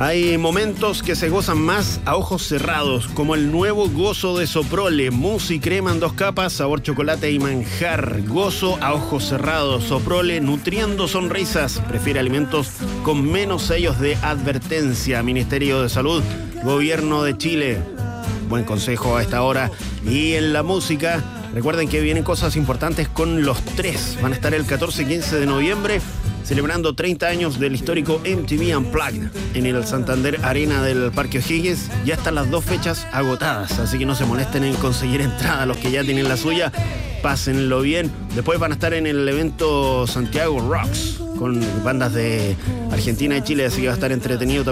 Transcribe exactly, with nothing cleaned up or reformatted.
Hay momentos que se gozan más a ojos cerrados, como el nuevo Gozo de Soprole, mousse y crema en dos capas, sabor chocolate y manjar. Gozo a ojos cerrados, Soprole nutriendo sonrisas. Prefiere alimentos con menos sellos de advertencia. Ministerio de Salud, Gobierno de Chile. Buen consejo a esta hora. Y en la música, recuerden que vienen cosas importantes con Los Tres. Van a estar el catorce y quince de noviembre celebrando treinta años del histórico M T V Unplugged en el Santander Arena del Parque O'Higgins. Ya están las dos fechas agotadas, así que no se molesten en conseguir entrada. Los que ya tienen la suya, pásenlo bien. Después van a estar en el evento Santiago Rocks con bandas de Argentina y Chile, así que va a estar entretenido también.